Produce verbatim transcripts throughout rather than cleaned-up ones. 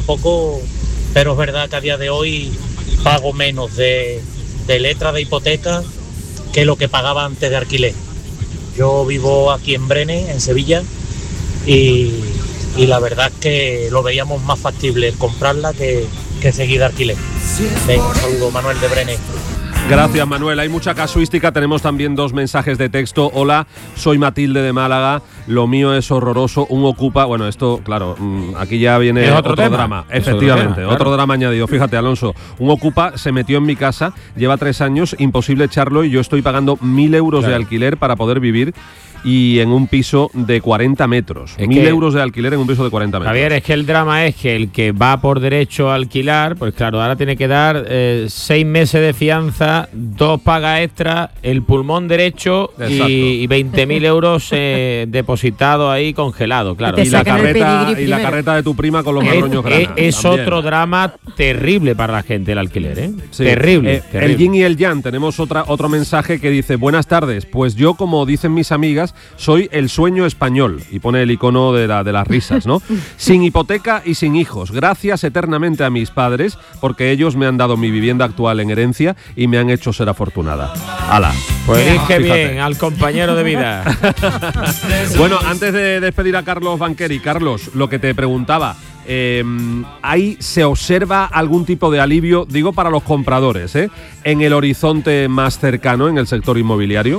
poco, pero es verdad que a día de hoy pago menos de, de letra de hipoteca que lo que pagaba antes de alquiler. Yo vivo aquí en Brenes, en Sevilla, y, y la verdad es que lo veíamos más factible comprarla que, que seguir de alquiler. Venga, un saludo, Manuel de Brenes. Gracias, Manuel. Hay mucha casuística. Tenemos también dos mensajes de texto. Hola, soy Matilde de Málaga. Lo mío es horroroso. Un ocupa... Bueno, esto, claro, aquí ya viene otro, otro drama. Efectivamente, otro, tema, otro claro. drama añadido. Fíjate, Alonso, un ocupa se metió en mi casa, lleva tres años, imposible echarlo, y yo estoy pagando mil euros claro. de alquiler para poder vivir, y en un piso de cuarenta metros. Es Mil que, euros de alquiler en un piso de cuarenta metros. Javier, es que el drama es que el que va por derecho a alquilar, pues claro, ahora tiene que dar eh, seis meses de fianza, dos pagas extra, el pulmón derecho y, y veinte mil euros eh, depositados ahí congelados, claro. Y la, carreta, y la carreta de tu prima con los marroños granas. Es, es otro drama terrible para la gente el alquiler, ¿eh? Sí. Terrible, eh, terrible. El yin y el yang. Tenemos otra, otro mensaje que dice: buenas tardes, pues yo, como dicen mis amigas, soy el sueño español, y pone el icono de, la, de las risas, ¿no? Sin hipoteca y sin hijos. Gracias eternamente a mis padres, porque ellos me han dado mi vivienda actual en herencia y me han hecho ser afortunada. ¡Hala! Pues dije bien al compañero de vida. Bueno, antes de despedir a Carlos Banqueri, Carlos, lo que te preguntaba, eh, ¿ahí se observa algún tipo de alivio, digo para los compradores, ¿eh? en el horizonte más cercano en el sector inmobiliario?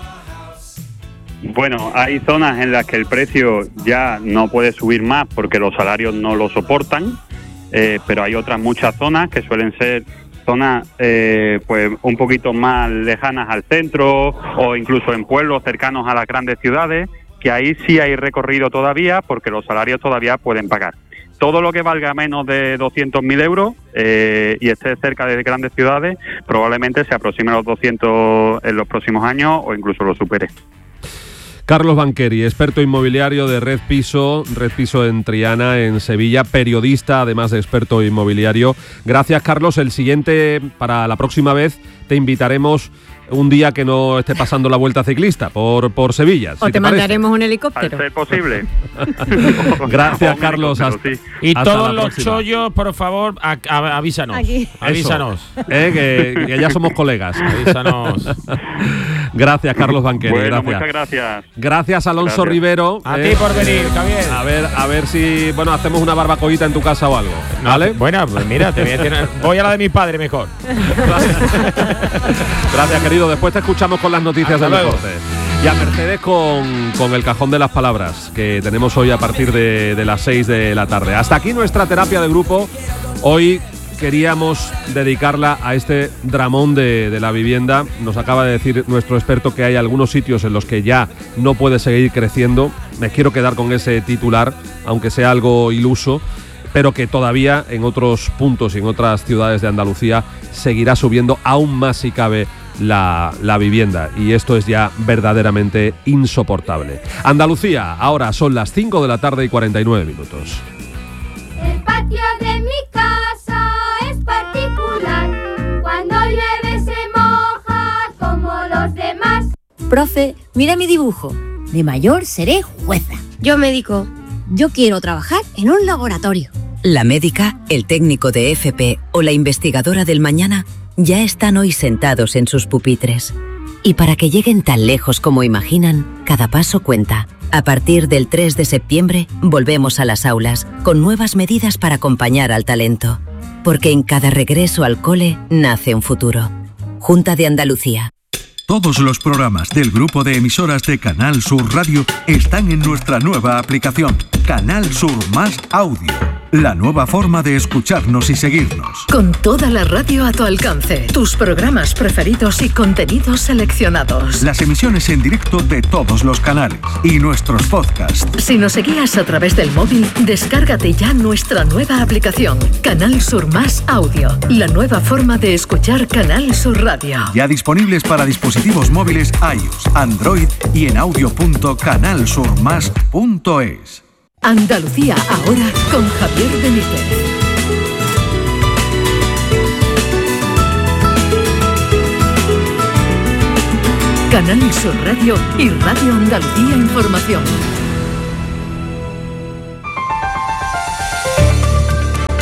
Bueno, hay zonas en las que el precio ya no puede subir más porque los salarios no lo soportan, eh, pero hay otras muchas zonas que suelen ser zonas eh, pues un poquito más lejanas al centro, o incluso en pueblos cercanos a las grandes ciudades, que ahí sí hay recorrido todavía porque los salarios todavía pueden pagar. Todo lo que valga menos de doscientos mil euros eh, y esté cerca de grandes ciudades probablemente se aproxime a los doscientos en los próximos años o incluso lo supere. Carlos Banqueri, experto inmobiliario de Red Piso, Red Piso en Triana, en Sevilla, periodista, además de experto inmobiliario. Gracias, Carlos. El siguiente, para la próxima vez, te invitaremos un día que no esté pasando la vuelta ciclista por, por Sevilla. O si te, te mandaremos un helicóptero. Al ser posible. Gracias, Carlos. Hasta, sí. Y hasta todos los chollos, por favor, a, a, avísanos. Aquí. Avísanos. Eh, que, que ya somos colegas. Avísanos. Gracias, Carlos Banqueri. Bueno, gracias. muchas gracias. Gracias, Alonso gracias. Rivero. A eh, ti por venir, Javier. A ver, a ver si, bueno, hacemos una barbacoita en tu casa o algo. ¿Vale? No, bueno, pues mira, te voy a tener, voy a la de mi padre mejor. Gracias, querido. Después te escuchamos con las noticias Hasta del luego. deporte. Y a Mercedes con, con el cajón de las palabras que tenemos hoy a partir de, de las seis de la tarde. Hasta aquí nuestra terapia de grupo. Hoy queríamos dedicarla a este dramón de, de la vivienda. Nos acaba de decir nuestro experto que hay algunos sitios en los que ya no puede seguir creciendo. Me quiero quedar con ese titular, aunque sea algo iluso, pero que todavía en otros puntos y en otras ciudades de Andalucía seguirá subiendo aún más si cabe La, la vivienda, y esto es ya verdaderamente insoportable. Andalucía, ahora son las cinco de la tarde y cuarenta y nueve minutos. El patio de mi casa es particular, cuando llueve se moja como los demás. Profe, mira mi dibujo. De mayor seré jueza. Yo médico. Yo quiero trabajar en un laboratorio. La médica, el técnico de F P o la investigadora del mañana ya están hoy sentados en sus pupitres. Y para que lleguen tan lejos como imaginan, cada paso cuenta. A partir del tres de septiembre, volvemos a las aulas, con nuevas medidas para acompañar al talento. Porque en cada regreso al cole nace un futuro. Junta de Andalucía. Todos los programas del grupo de emisoras de Canal Sur Radio están en nuestra nueva aplicación, Canal Sur Más Audio. La nueva forma de escucharnos y seguirnos. Con toda la radio a tu alcance, tus programas preferidos y contenidos seleccionados. Las emisiones en directo de todos los canales y nuestros podcasts. Si nos seguías a través del móvil, descárgate ya nuestra nueva aplicación, Canal Sur Más Audio. La nueva forma de escuchar Canal Sur Radio. Ya disponibles para dispositivos móviles iOS, Android y en audio punto canal sur más punto es. Andalucía ahora con Javier Benítez. Canal Sur Radio y Radio Andalucía Información.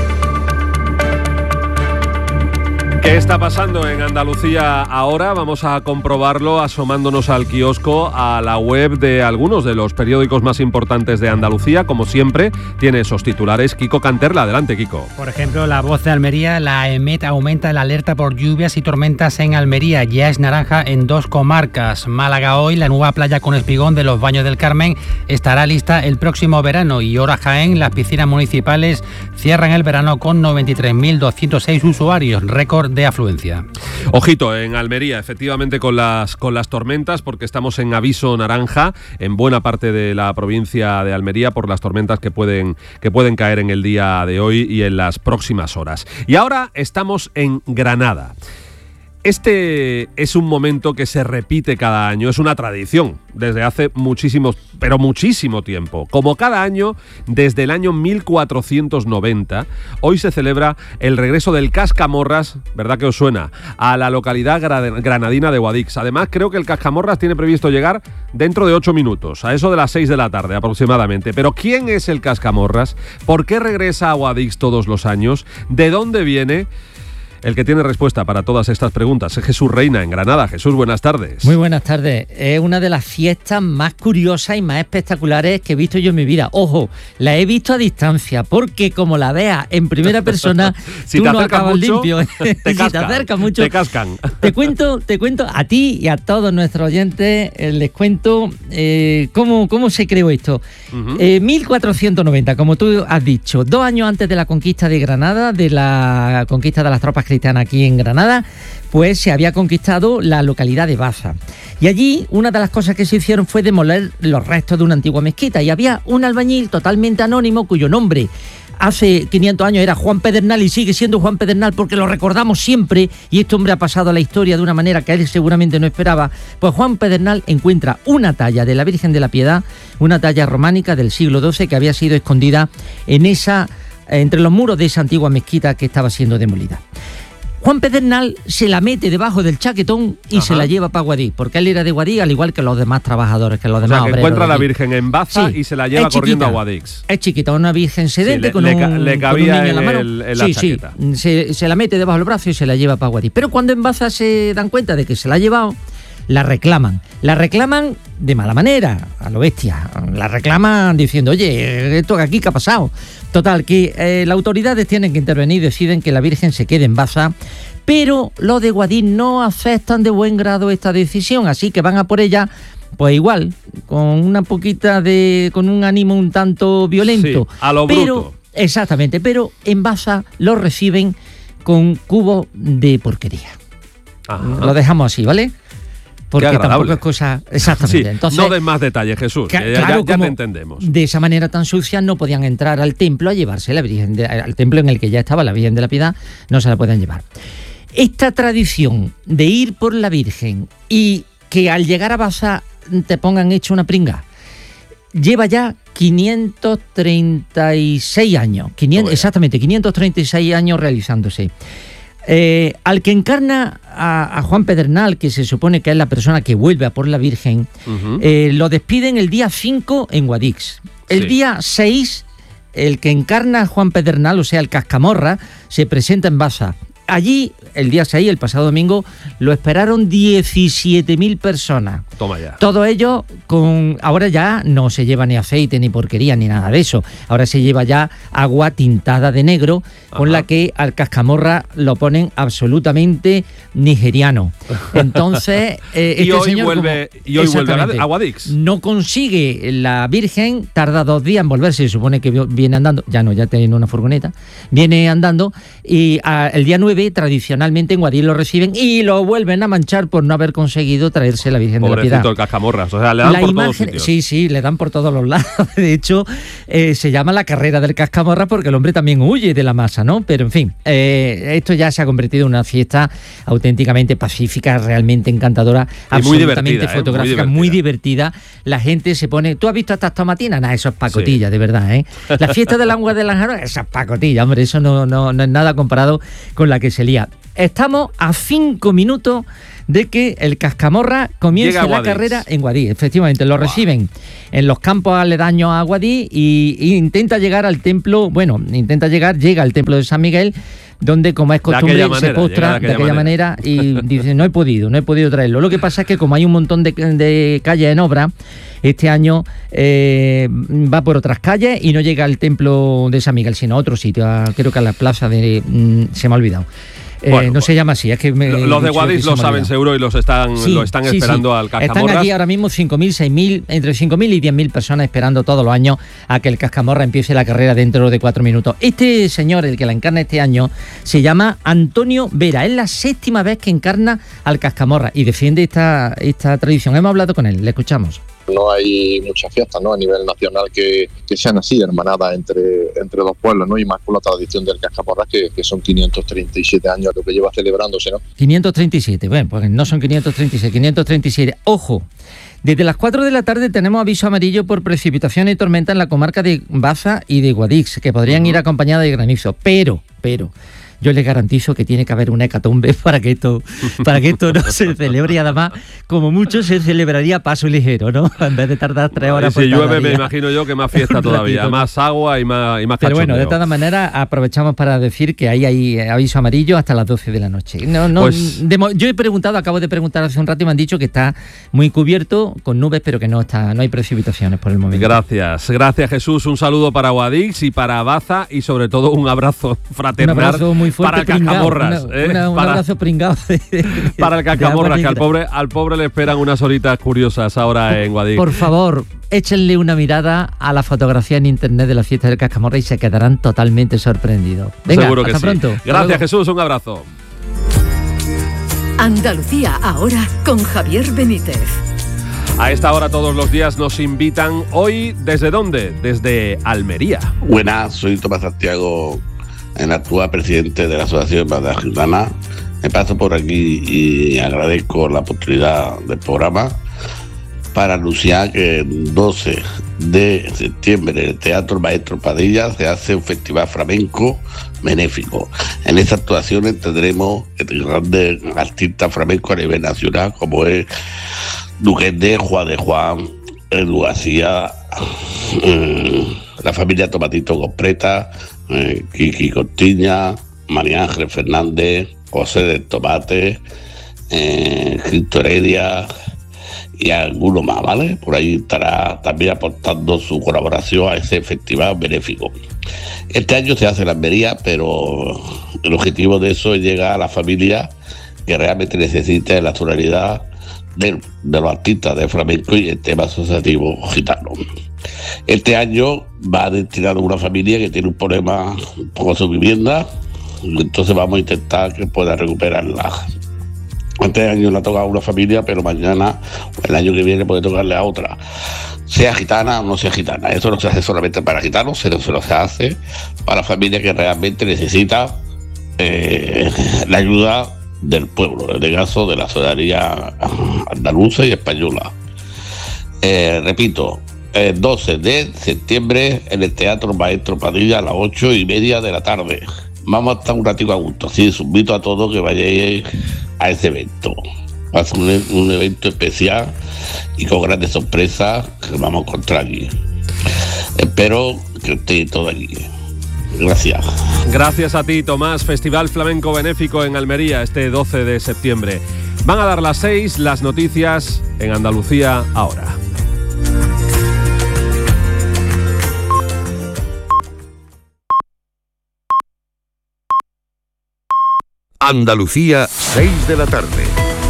¿Qué está pasando en Andalucía ahora? Vamos a comprobarlo asomándonos al kiosco, a la web de algunos de los periódicos más importantes de Andalucía. Como siempre, tiene esos titulares. Kiko Canterla, adelante, Kiko. Por ejemplo, La Voz de Almería, la EMET aumenta la alerta por lluvias y tormentas en Almería. Ya es naranja en dos comarcas. Málaga hoy, la nueva playa con espigón de los Baños del Carmen estará lista el próximo verano. Y ahora Jaén, las piscinas municipales cierran el verano con noventa y tres mil doscientos seis usuarios, récord de afluencia. Ojito, en Almería, efectivamente con las, con las tormentas, porque estamos en aviso naranja en buena parte de la provincia de Almería por las tormentas que pueden, que pueden caer en el día de hoy y en las próximas horas. Y ahora estamos en Granada. Este es un momento que se repite cada año, es una tradición desde hace muchísimos, pero muchísimo tiempo. Como cada año, desde el año mil cuatrocientos noventa, hoy se celebra el regreso del Cascamorras, ¿verdad que os suena?, a la localidad granadina de Guadix. Además, creo que el Cascamorras tiene previsto llegar dentro de ocho minutos, a eso de las seis de la tarde aproximadamente. Pero ¿quién es el Cascamorras? ¿Por qué regresa a Guadix todos los años? ¿De dónde viene? El que tiene respuesta para todas estas preguntas es Jesús Reina, en Granada. Jesús, buenas tardes. Muy buenas tardes. Es una de las fiestas más curiosas y más espectaculares que he visto yo en mi vida. Ojo, la he visto a distancia, porque como la veas en primera persona, si tú te no acabas mucho, limpio. Te si cascan, te acercas mucho, te cascan. Te cuento, te cuento a ti y a todos nuestros oyentes, eh, les cuento eh, cómo, cómo se creó esto. Uh-huh. eh, mil cuatrocientos noventa, como tú has dicho, dos años antes de la conquista de Granada, de la conquista de las tropas cristiana aquí en Granada, pues se había conquistado la localidad de Baza. Y allí una de las cosas que se hicieron fue demoler los restos de una antigua mezquita, y había un albañil totalmente anónimo cuyo nombre hace quinientos años era Juan Pedernal y sigue siendo Juan Pedernal porque lo recordamos siempre, y este hombre ha pasado a la historia de una manera que él seguramente no esperaba. Pues Juan Pedernal encuentra una talla de la Virgen de la Piedad, una talla románica del siglo doce que había sido escondida en esa, entre los muros de esa antigua mezquita que estaba siendo demolida. Juan Pedernal se la mete debajo del chaquetón y Ajá. se la lleva para Guadix, porque él era de Guadix, al igual que los demás trabajadores, que los o demás sea, que obreros. Encuentra la Virgen en Baza sí, y se la lleva corriendo a Guadix. Es chiquita, una Virgen sedente sí, le, con, le, un, le con un niño en la mano. El, en la sí, chaqueta. sí, se, se la mete debajo del brazo y se la lleva para Guadix. Pero cuando en Baza se dan cuenta de que se la ha llevado, la reclaman. La reclaman de mala manera, a lo bestia. La reclaman diciendo, oye, ¿esto aquí qué ha pasado? Total, que eh, las autoridades tienen que intervenir y deciden que la Virgen se quede en Baza, pero los de Guadix no aceptan de buen grado esta decisión, así que van a por ella, pues igual, con una poquita de, con un ánimo un tanto violento. Sí, a lo pero, bruto. Exactamente, pero en Baza lo reciben con cubos de porquería. Ajá. Lo dejamos así, ¿vale? Porque tampoco es cosa... Exactamente. Sí, Entonces, no des más detalles, Jesús, que, ya, claro, ya, ya te entendemos. De esa manera tan sucia no podían entrar al templo a llevarse la Virgen, de, al templo en el que ya estaba la Virgen de la Piedad, no se la pueden llevar. Esta tradición de ir por la Virgen y que al llegar a Baza te pongan hecho una pringa, lleva ya quinientos treinta y seis años, quinientos, exactamente, quinientos treinta y seis años realizándose. Eh, al que encarna a, a Juan Pedernal, que se supone que es la persona que vuelve a por la Virgen, uh-huh. eh, lo despiden el día cinco en Guadix. El sí. día seis, el que encarna a Juan Pedernal, o sea, el Cascamorra, se presenta en Baza. Allí, el día seis, el pasado domingo, lo esperaron diecisiete mil personas. Toma ya. Todo ello con... Ahora ya no se lleva ni aceite, ni porquería, ni nada de eso. Ahora se lleva ya agua tintada de negro, Ajá. con la que al Cascamorra lo ponen absolutamente nigeriano. Entonces, eh, y, este hoy señor vuelve, como, y hoy vuelve a Guadix. No consigue la Virgen, tarda dos días en volverse, se supone que viene andando, ya no, ya tiene una furgoneta, viene andando, y a, el día nueve tradicionalmente en Guadix lo reciben y lo vuelven a manchar por no haber conseguido traerse la Virgen Pobrecito de la Piedad. El Cascamorras, o sea, le dan la por imagen, todos sitios. Sí, sí, le dan por todos los lados. De hecho, eh, se llama la carrera del Cascamorras porque el hombre también huye de la masa, ¿no? Pero en fin, eh, esto ya se ha convertido en una fiesta auténticamente pacífica, realmente encantadora, y absolutamente muy divertida, fotográfica, eh, muy, divertida. muy divertida. La gente se pone... ¿Tú has visto estas tomatinas? Nah, eso es pacotilla, sí. de verdad, ¿eh? La fiesta del agua de Lanjarón, esa es pacotilla, hombre, eso no, no, no es nada comparado con la que se lía. Estamos a cinco minutos de que el Cascamorra comience la carrera en Guadix. Efectivamente, lo wow. reciben en los campos aledaños a Guadix y, y intenta llegar al templo, bueno, intenta llegar, llega al templo de San Miguel, donde, como es costumbre, manera, se postra de aquella, de aquella manera. manera y dice, no he podido, no he podido traerlo. Lo que pasa es que como hay un montón de, de calles en obra, este año eh, va por otras calles y no llega al templo de San Miguel, sino a otro sitio, a, creo que a la plaza de... Mmm, se me ha olvidado. Eh, bueno, no se llama así, es que me, los de Guadix lo saben seguro y los están sí, lo están sí, esperando sí. al Cascamorras. Están aquí ahora mismo cinco mil, seis mil, entre cinco mil y diez mil personas esperando todos los años a que el Cascamorra empiece la carrera dentro de cuatro minutos. Este señor, el que la encarna este año, se llama Antonio Vera. Es la séptima vez que encarna al Cascamorra y defiende esta, esta tradición. Hemos hablado con él, le escuchamos. No hay muchas fiestas, ¿no?, a nivel nacional que, que sean así, hermanadas entre, entre dos pueblos, ¿no? Y más con la tradición del Cascamorras, que, que son quinientos treinta y siete años lo que lleva celebrándose, ¿no? quinientos treinta y siete, bueno, pues no son quinientos treinta y seis, quinientos treinta y siete. Ojo, desde las cuatro de la tarde tenemos aviso amarillo por precipitación y tormenta en la comarca de Baza y de Guadix, que podrían uh-huh. ir acompañadas de granizo, pero, pero... yo les garantizo que tiene que haber una hecatombe para que esto para que esto no se celebre, y además, como mucho, se celebraría a paso ligero, ¿no? En vez de tardar tres horas. Y si llueve, me imagino yo que más fiesta todavía, ratito, más agua y más, y más Pero cachondeo. Bueno, de todas maneras, aprovechamos para decir que ahí hay aviso amarillo hasta las doce de la noche. No, no, pues, de, yo he preguntado, acabo de preguntar hace un rato y me han dicho que está muy cubierto con nubes, pero que no está, no hay precipitaciones por el momento. Gracias, gracias Jesús. Un saludo para Guadix y para Baza y sobre todo un abrazo fraternal. Un abrazo muy fuerte para el Cascamorras, una, ¿eh? una, un para, abrazo pringado de, de, para el Cascamorras, que al pobre, al pobre le esperan unas horitas curiosas ahora en Guadix. Por favor, échenle una mirada a la fotografía en internet de la fiesta del Cascamorras y se quedarán totalmente sorprendidos. Venga, seguro que hasta sí. pronto. Gracias Jesús, un abrazo. Andalucía ahora con Javier Benítez. A esta hora todos los días nos invitan. Hoy, ¿desde dónde? Desde Almería. Buenas, soy Tomás Santiago, el actual presidente de la Asociación Banda Gitana. Me paso por aquí y agradezco la oportunidad del programa para anunciar que el doce de septiembre en el Teatro Maestro Padilla se hace un festival flamenco benéfico. En esas actuaciones tendremos grandes artistas flamencos a nivel nacional, como es Duquete, Juan de Juan, Edu García, eh, la familia Tomatito Completa, eh, Kiki Cortiña, María Ángeles Fernández, José del Tomate, eh, Cristo Heredia y alguno más, ¿vale? Por ahí estará también aportando su colaboración a ese festival benéfico. Este año se hace en Almería, pero el objetivo de eso es llegar a la familia que realmente necesita la naturalidad de, de los artistas de flamenco y el tema asociativo gitano. Este año va destinado a una familia que tiene un problema con su vivienda, entonces vamos a intentar que pueda recuperarla. Este año le ha tocado a una familia, pero mañana o el año que viene puede tocarle a otra, sea gitana o no sea gitana. Eso no se hace solamente para gitanos, sino se lo se hace para la familia que realmente necesita eh, la ayuda del pueblo, en este caso de la ciudadanía andaluza y española. Eh, repito, el doce de septiembre en el Teatro Maestro Padilla a las ocho y media de la tarde. Vamos a estar un ratito a gusto, así os invito a todos que vayáis a ese evento. Va a ser un, un evento especial y con grandes sorpresas que vamos a encontrar allí. Espero que estéis todos allí. Gracias. Gracias a ti, Tomás. Festival Flamenco Benéfico en Almería este doce de septiembre. Van a dar las seis, las noticias en Andalucía ahora. Andalucía, seis de la tarde.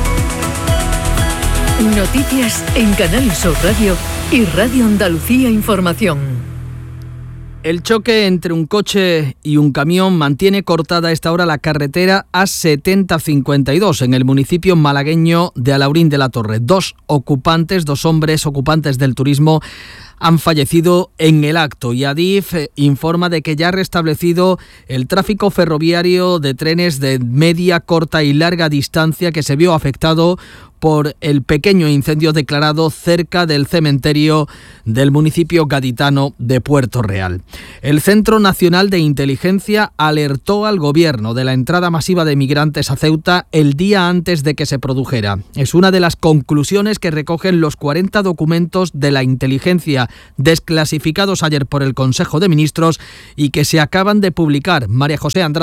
Noticias en Canal Sur Radio y Radio Andalucía Información. El choque entre un coche y un camión mantiene cortada a esta hora la carretera A setenta cincuenta y dos en el municipio malagueño de Alaurín de la Torre. Dos ocupantes, dos hombres ocupantes del turismo, han fallecido en el acto y Adif informa de que ya ha restablecido el tráfico ferroviario de trenes de media, corta y larga distancia que se vio afectado por el pequeño incendio declarado cerca del cementerio del municipio gaditano de Puerto Real. El Centro Nacional de Inteligencia alertó al gobierno de la entrada masiva de migrantes a Ceuta el día antes de que se produjera. Es una de las conclusiones que recogen los cuarenta documentos de la inteligencia desclasificados ayer por el Consejo de Ministros y que se acaban de publicar. María José Andrade.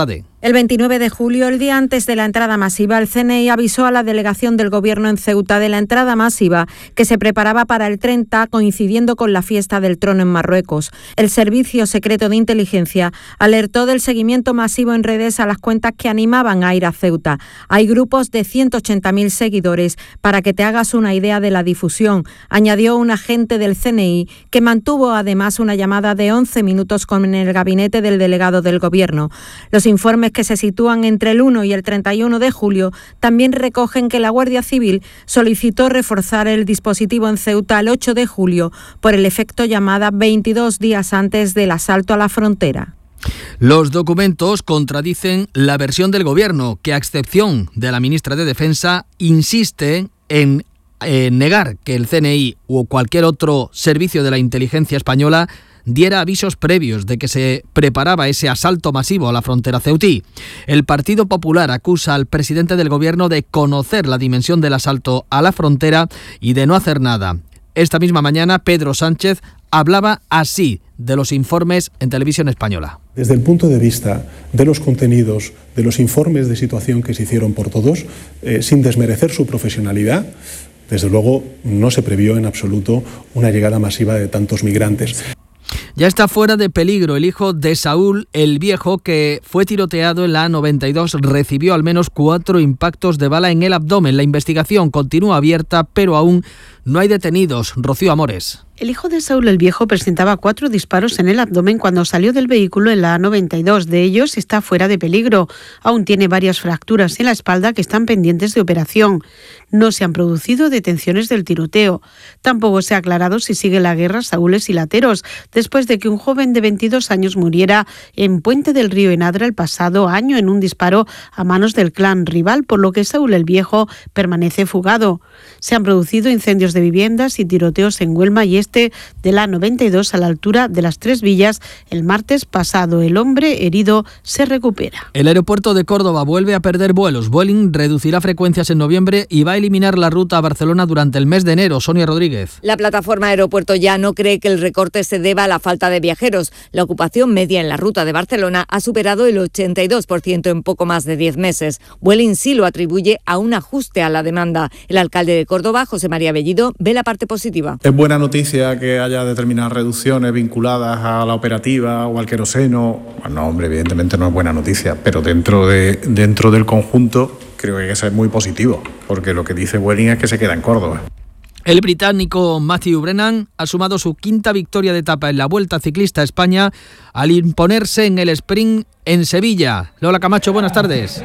El veintinueve de julio, el día antes de la entrada masiva, el C N I avisó a la delegación del Gobierno en Ceuta de la entrada masiva que se preparaba para el treinta, coincidiendo con la fiesta del trono en Marruecos. El Servicio Secreto de Inteligencia alertó del seguimiento masivo en redes a las cuentas que animaban a ir a Ceuta. Hay grupos de ciento ochenta mil seguidores, para que te hagas una idea de la difusión, añadió un agente del C N I, que mantuvo además una llamada de once minutos con el gabinete del delegado del Gobierno. Los informes que se sitúan entre el uno y el treinta y uno de julio también recogen que la Guardia Civil solicitó reforzar el dispositivo en Ceuta el ocho de julio por el efecto llamada veintidós días antes del asalto a la frontera. Los documentos contradicen la versión del Gobierno, que a excepción de la ministra de Defensa insiste en eh, negar que el C N I o cualquier otro servicio de la inteligencia española diera avisos previos de que se preparaba ese asalto masivo a la frontera ceutí. El Partido Popular acusa al presidente del Gobierno de conocer la dimensión del asalto a la frontera y de no hacer nada. Esta misma mañana, Pedro Sánchez hablaba así de los informes en televisión española. Desde el punto de vista de los contenidos, de los informes de situación que se hicieron por todos, eh, sin desmerecer su profesionalidad, desde luego no se previó en absoluto una llegada masiva de tantos migrantes. Ya está fuera de peligro el hijo de Saúl el Viejo, que fue tiroteado en la A noventa y dos. Recibió al menos cuatro impactos de bala en el abdomen. La investigación continúa abierta, pero aún no hay detenidos. Rocío Amores. El hijo de Saúl el Viejo presentaba cuatro disparos en el abdomen cuando salió del vehículo en la A noventa y dos. De ellos está fuera de peligro. Aún tiene varias fracturas en la espalda que están pendientes de operación. No se han producido detenciones del tiroteo. Tampoco se ha aclarado si sigue la guerra Saúles y Lateros, después de que un joven de veintidós años muriera en Puente del Río en Adra el pasado año en un disparo a manos del clan rival, por lo que Saúl el Viejo permanece fugado. Se han producido incendios de viviendas y tiroteos en Huelma y este de la noventa y dos a la altura de las Tres Villas el martes pasado. El hombre herido se recupera. El aeropuerto de Córdoba vuelve a perder vuelos. Vueling reducirá frecuencias en noviembre y va a eliminar la ruta a Barcelona durante el mes de enero. Sonia Rodríguez. La plataforma Aeropuerto Ya no cree que el recorte se deba a la falta de viajeros. La ocupación media en la ruta de Barcelona ha superado el ochenta y dos por ciento en poco más de diez meses. Vueling sí lo atribuye a un ajuste a la demanda. El alcalde de Córdoba, José María Bellido, ve la parte positiva. Es buena noticia que haya determinadas reducciones vinculadas a la operativa o al queroseno. Bueno, hombre, evidentemente no es buena noticia, pero dentro de dentro del conjunto creo que hay que ser muy positivo, porque lo que dice Vueling es que se queda en Córdoba. El británico Matthew Brennan ha sumado su quinta victoria de etapa en la Vuelta Ciclista a España al imponerse en el sprint en Sevilla. Lola Camacho, buenas tardes.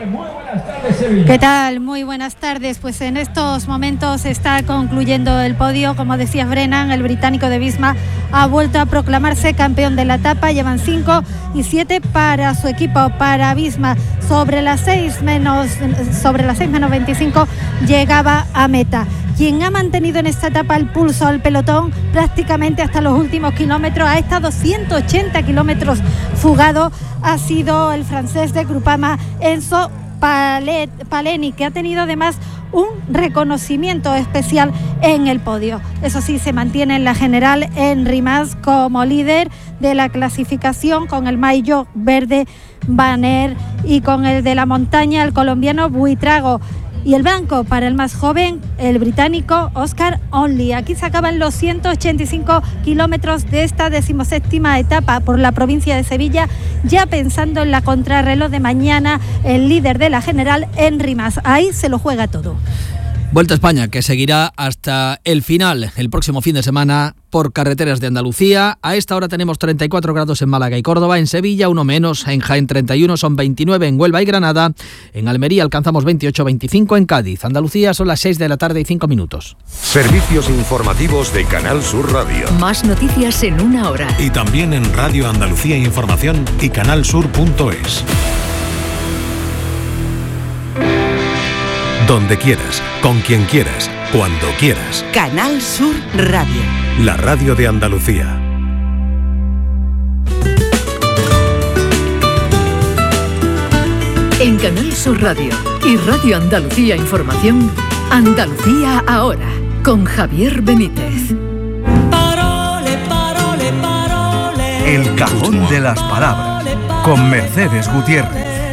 ¿Qué tal? Muy buenas tardes. Pues en estos momentos está concluyendo el podio. Como decía Brennan, el británico de Visma ha vuelto a proclamarse campeón de la etapa. Llevan cinco y siete para su equipo, para Visma. Sobre las seis menos, sobre las seis menos veinticinco llegaba a meta. Quien ha mantenido en esta etapa el pulso al pelotón prácticamente hasta los últimos kilómetros, ha estado ciento ochenta kilómetros fugado, ha sido el francés de Groupama, Enzo Palet, Paleni, que ha tenido además un reconocimiento especial en el podio. Eso sí, se mantiene en la general Henry Mas como líder de la clasificación, con el maillot verde Banner y con el de la montaña el colombiano Buitrago. Y el blanco para el más joven, el británico Oscar Onley. Aquí se acaban los ciento ochenta y cinco kilómetros de esta decimoséptima etapa por la provincia de Sevilla, ya pensando en la contrarreloj de mañana, el líder de la general, Henry Mas. Ahí se lo juega todo. Vuelta a España, que seguirá hasta el final, el próximo fin de semana, por carreteras de Andalucía. A esta hora tenemos treinta y cuatro grados en Málaga y Córdoba, en Sevilla uno menos, en Jaén treinta y uno, son veintinueve en Huelva y Granada, en Almería alcanzamos veintiocho, veinticinco en Cádiz. Andalucía son las seis de la tarde y cinco minutos. Servicios informativos de Canal Sur Radio. Más noticias en una hora. Y también en Radio Andalucía Información y canalsur punto es. Donde quieras, con quien quieras, cuando quieras. Canal Sur Radio. La radio de Andalucía. En Canal Sur Radio y Radio Andalucía Información, Andalucía ahora, con Javier Benítez. Parole, parole, parole. El cajón de las palabras, con Mercedes Gutiérrez.